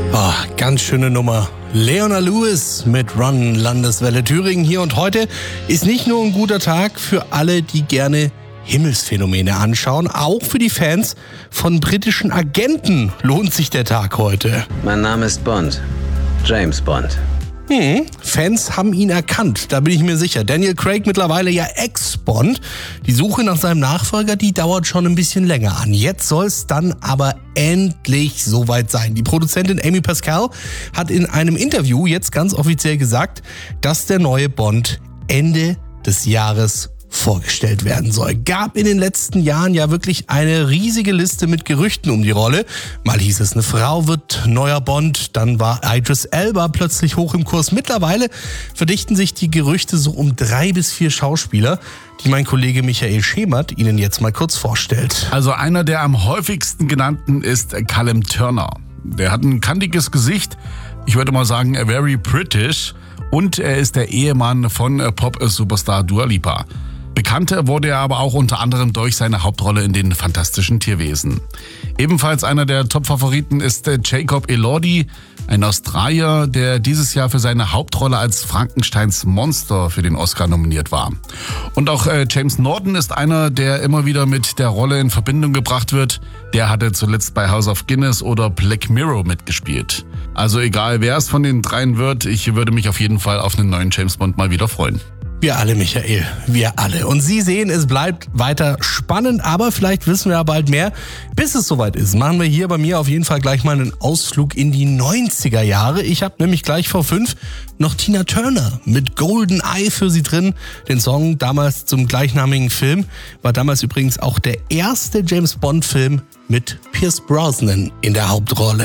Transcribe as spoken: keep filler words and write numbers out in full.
Oh, ganz schöne Nummer. Leona Lewis mit Run, Landeswelle Thüringen hier und heute ist nicht nur ein guter Tag für alle, die gerne Himmelsphänomene anschauen, auch für die Fans von britischen Agenten lohnt sich der Tag heute. Mein Name ist Bond. James Bond. Hm, Fans haben ihn erkannt, da bin ich mir sicher. Daniel Craig mittlerweile ja Ex-Bond. Die Suche nach seinem Nachfolger, die dauert schon ein bisschen länger an. Jetzt soll es dann aber endlich soweit sein. Die Produzentin Amy Pascal hat in einem Interview jetzt ganz offiziell gesagt, dass der neue Bond Ende des Jahres vorgestellt werden soll. Gab in den letzten Jahren ja wirklich eine riesige Liste mit Gerüchten um die Rolle. Mal hieß es, eine Frau wird neuer Bond, dann war Idris Elba plötzlich hoch im Kurs. Mittlerweile verdichten sich die Gerüchte so um drei bis vier Schauspieler, die mein Kollege Michael Schemert Ihnen jetzt mal kurz vorstellt. Also einer der am häufigsten genannten ist Callum Turner. Der hat ein kantiges Gesicht, ich würde mal sagen very British, und er ist der Ehemann von Pop-Superstar Dua Lipa. Bekannt wurde er aber auch unter anderem durch seine Hauptrolle in den Fantastischen Tierwesen. Ebenfalls einer der Top-Favoriten ist Jacob Elordi, ein Australier, der dieses Jahr für seine Hauptrolle als Frankensteins Monster für den Oscar nominiert war. Und auch James Norton ist einer, der immer wieder mit der Rolle in Verbindung gebracht wird. Der hatte zuletzt bei House of Guinness oder Black Mirror mitgespielt. Also egal, wer es von den dreien wird, ich würde mich auf jeden Fall auf einen neuen James Bond mal wieder freuen. Wir alle, Michael, wir alle. Und Sie sehen, es bleibt weiter spannend, aber vielleicht wissen wir ja bald mehr. Bis es soweit ist, machen wir hier bei mir auf jeden Fall gleich mal einen Ausflug in die neunziger Jahre. Ich habe nämlich gleich vor fünf noch Tina Turner mit Golden Eye für Sie drin. Den Song damals zum gleichnamigen Film war damals übrigens auch der erste James Bond Film mit Pierce Brosnan in der Hauptrolle.